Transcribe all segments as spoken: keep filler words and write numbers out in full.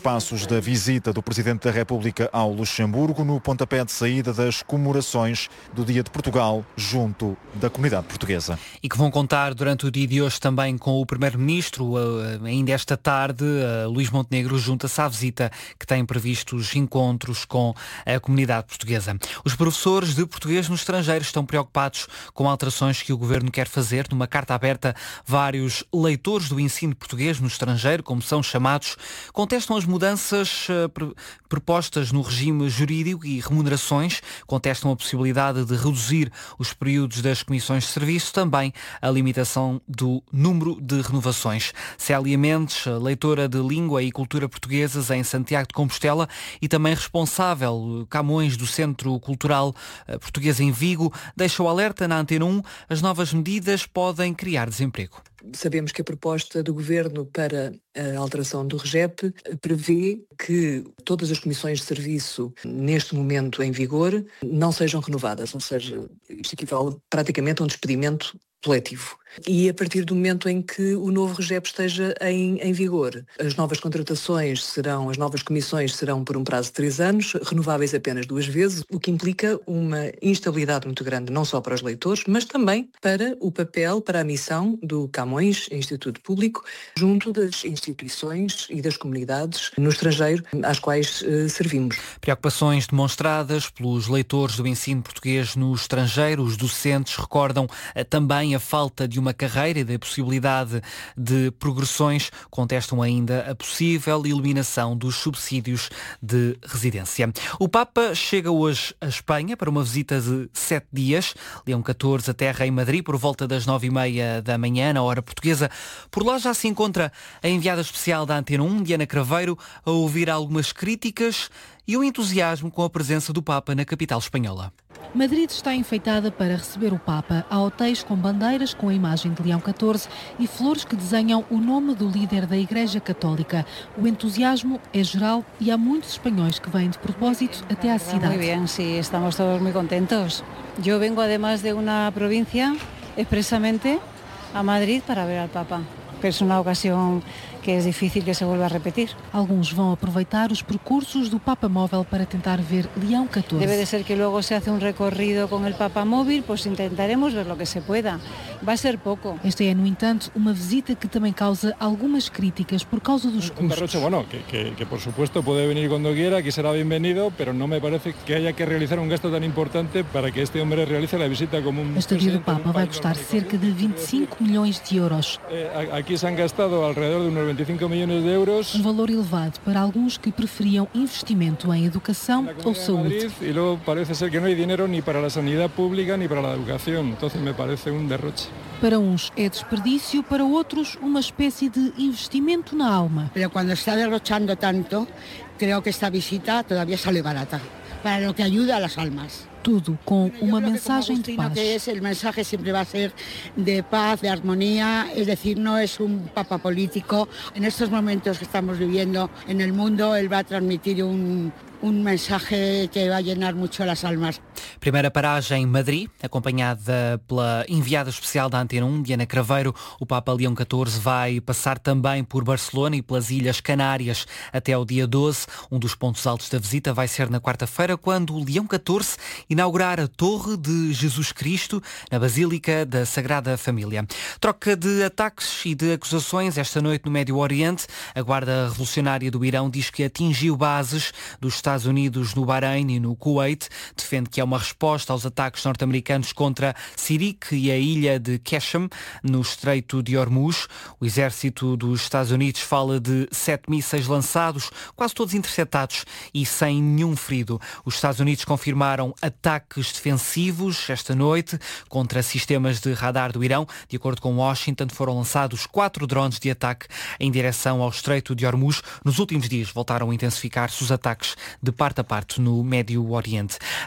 passos da visita do Presidente da República ao Luxemburgo, no pontapé de saída das comemorações do Dia de Portugal junto da comunidade portuguesa. E que vão contar durante o dia de hoje também com o Primeiro-Ministro. Ainda esta tarde, Luís Montenegro junta-se à visita que tem previstos encontros com a comunidade portuguesa. Os professores de português no estrangeiro estão preocupados com alterações que o Governo quer fazer. Numa carta aberta, vários leitores do ensino português no estrangeiro, como são chamados, contestam as mudanças uh, pr- propostas no regime jurídico e remunerações, contestam a possibilidade de reduzir os períodos das comissões de serviço, também a limitação do número de renovações. Célia Mendes, leitora de Língua e Cultura Portuguesas em Santiago de Compostela e também responsável, Camões, do Centro Cultural Português em Vigo, deixa o alerta na Antena um, as novas medidas podem criar desemprego. Sabemos que a proposta do Governo para a alteração do REGEP prevê que todas as comissões de serviço, neste momento em vigor, não sejam renovadas, ou seja, isto equivale praticamente a um despedimento coletivo. E a partir do momento em que o novo REGEP esteja em, em vigor, as novas contratações serão, as novas comissões serão por um prazo de três anos, renováveis apenas duas vezes, o que implica uma instabilidade muito grande, não só para os leitores, mas também para o papel, para a missão do Camões, Instituto Público, junto das instituições e das comunidades no estrangeiro às quais eh, servimos. Preocupações demonstradas pelos leitores do ensino português no estrangeiro. Os docentes recordam eh, também a falta de uma carreira e da possibilidade de progressões, contestam ainda a possível eliminação dos subsídios de residência. O Papa chega hoje a Espanha para uma visita de sete dias. Leão catorze aterra em Madrid por volta das nove e meia da manhã, na hora portuguesa. Por lá já se encontra a enviada especial da Antena um, Diana Craveiro, a ouvir algumas críticas e o entusiasmo com a presença do Papa na capital espanhola. Madrid está enfeitada para receber o Papa. Há hotéis com bandeiras com a imagem de Leão catorze e flores que desenham o nome do líder da Igreja Católica. O entusiasmo é geral e há muitos espanhóis que vêm de propósito até à cidade. Muito bem, sim, estamos todos muito contentos. Eu vengo además de uma província expresamente a Madrid para ver al Papa. Es una ocasión que é difícil que se vuelva a repetir. Alguns vão aproveitar os percursos do Papa Móvel para tentar ver Leão catorze. Debe de ser que luego se hace un recorrido con el Papa Móvil, pues intentaremos ver lo que se pueda. Va a ser pouco. Esta é, no entanto, uma visita que também causa algumas críticas por causa dos custos. Un derroche, bueno, que, que, que por supuesto puede venir cuando quiera, que será bienvenido, pero no me parece que haya que realizar un gasto tan importante para que este hombre realice la visita como un... A estadia do Papa vai custar cerca de vinte e cinco milhões de euros. Eh, aquí se han gastado alrededor de unos veinticinco millones de euros. Um valor elevado para alguns que preferiam investimento em educação ou saúde. E logo parece ser que não há dinheiro nem para a sanidade pública nem para a educação. Então me parece um derroche. Para uns é desperdício, para outros uma espécie de investimento na alma. Pero quando está derrochando tanto, creo que esta visita todavía sale barata, para lo que ayuda a las almas. Tudo com uma mensagem de paz. Que es, el mensaje siempre va a ser de paz, de armonía, es decir, no es un papa político. En estos momentos que estamos viviendo en el mundo, él va a transmitir un, un mensaje que va a llenar mucho las almas. Primeira paragem em Madrid, acompanhada pela enviada especial da Antena um, Diana Craveiro. O Papa Leão catorze vai passar também por Barcelona e pelas Ilhas Canárias até ao dia doze. Um dos pontos altos da visita vai ser na quarta-feira, quando o Leão catorze inaugurar a Torre de Jesus Cristo na Basílica da Sagrada Família. Troca de ataques e de acusações esta noite no Médio Oriente. A Guarda Revolucionária do Irão diz que atingiu bases dos Estados Unidos no Bahrein e no Kuwait. Defende que é uma resposta aos ataques norte-americanos contra Sirik e a ilha de Qeshm, no Estreito de Hormuz. O exército dos Estados Unidos fala de sete mísseis lançados, quase todos interceptados e sem nenhum ferido. Os Estados Unidos confirmaram ataques defensivos esta noite contra sistemas de radar do Irão. De acordo com Washington, foram lançados quatro drones de ataque em direção ao Estreito de Hormuz. Nos últimos dias voltaram a intensificar-se os ataques de parte a parte no Médio Oriente. A Serra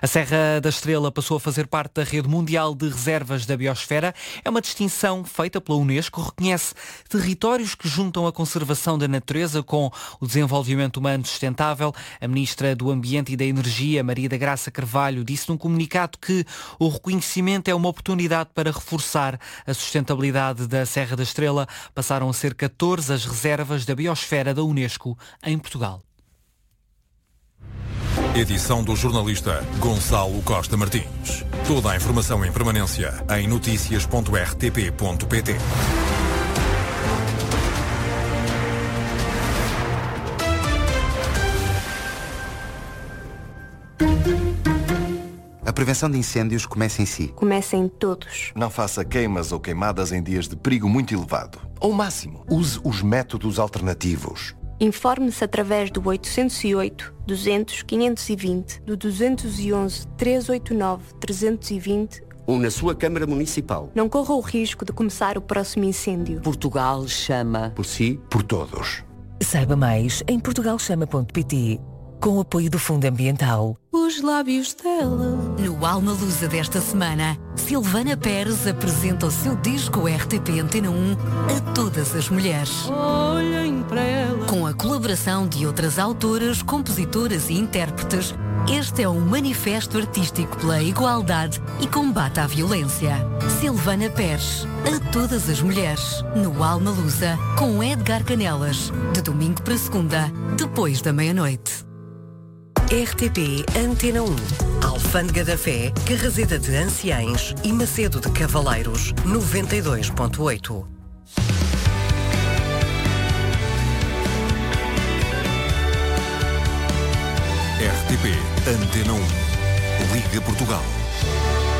Serra da Estrela passou a fazer parte da rede mundial de reservas da biosfera. É uma distinção feita pela Unesco, reconhece territórios que juntam a conservação da natureza com o desenvolvimento humano sustentável. A Ministra do Ambiente e da Energia, Maria da Graça Carvalho, disse num comunicado que o reconhecimento é uma oportunidade para reforçar a sustentabilidade da Serra da Estrela. Passaram a ser catorze as reservas da biosfera da Unesco em Portugal. Edição do jornalista Gonçalo Costa Martins. Toda a informação em permanência em notícias ponto r t p ponto p t. A prevenção de incêndios começa em si. Começa em todos. Não faça queimas ou queimadas em dias de perigo muito elevado. Ao máximo, use os métodos alternativos. Informe-se através do oitocentos e oito, duzentos, quinhentos e vinte, do duzentos e onze, trezentos e oitenta e nove, trezentos e vinte ou na sua Câmara Municipal. Não corra o risco de começar o próximo incêndio. Portugal chama. Por si, por todos. Saiba mais em portugal chama ponto p t, com o apoio do Fundo Ambiental. Os lábios dela. No Alma Lusa desta semana, Silvana Pérez apresenta o seu disco R T P Antena um a todas as mulheres. Olhem para ela. Com a colaboração de outras autoras, compositoras e intérpretes, este é um manifesto artístico pela igualdade e combate à violência. Silvana Pérez, a todas as mulheres, no Alma Lusa, com Edgar Canelas, de domingo para segunda, depois da meia-noite. R T P Antena um, Alfândega da Fé, Carraseda de Anciães e Macedo de Cavaleiros, noventa e dois ponto oito. R T P Antena um. Liga Portugal.